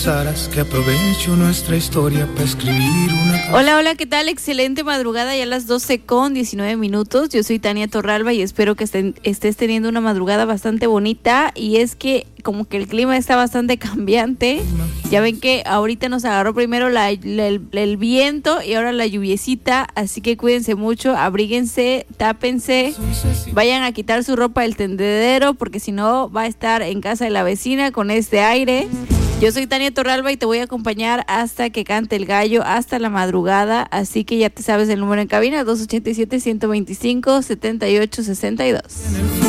Que aprovecho nuestra historia para escribir una canción. Hola, ¿qué tal? Excelente madrugada, ya a las 12:19. Yo soy Tania Torralba y espero que estés teniendo una madrugada bastante bonita. Y es que como que el clima está bastante cambiante. Ya ven que ahorita nos agarró primero el viento y ahora la lluviecita. Así que cuídense mucho, abríguense, tápense, vayan a quitar su ropa del tendedero porque si no va a estar en casa de la vecina con este aire. Yo soy Tania Torralba y te voy a acompañar hasta que cante el gallo, hasta la madrugada. Así que ya te sabes el número en cabina, 287-125-7862.